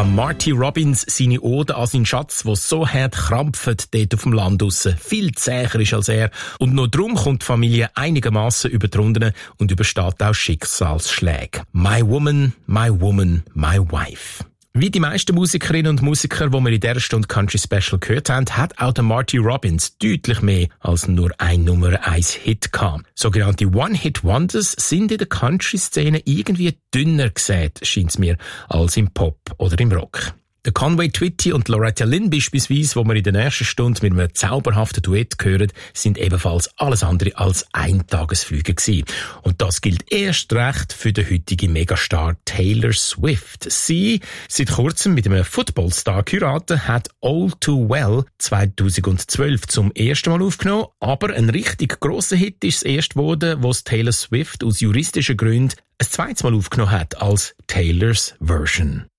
an Marty Robbins seine Ode an seinen Schatz, der so hart krampft dort auf dem Land draussen, viel zäher ist als er. Und nur darum kommt die Familie einigermaßen über die Runden und übersteht auch Schicksalsschläge. My woman, my woman, my wife. Wie die meisten Musikerinnen und Musiker, die wir in dieser Stunde Country Special gehört haben, hat auch der Marty Robbins deutlich mehr als nur ein Nummer 1 Hit gehabt. Sogenannte One-Hit-Wonders sind in der Country-Szene irgendwie dünner gesät, scheint's mir, als im Pop oder im Rock. Der Conway Twitty und Loretta Lynn beispielsweise, die wir in der nächsten Stunde mit einem zauberhaften Duett hören, sind ebenfalls alles andere als Eintagesflüge gewesen. Und das gilt erst recht für den heutigen Megastar Taylor Swift. Sie, seit kurzem mit einem Footballstar geheiratet, hat All Too Well 2012 zum ersten Mal aufgenommen, aber ein richtig grosser Hit ist es erst geworden, was Taylor Swift aus juristischen Gründen ein zweites Mal aufgenommen hat als Taylor's Version.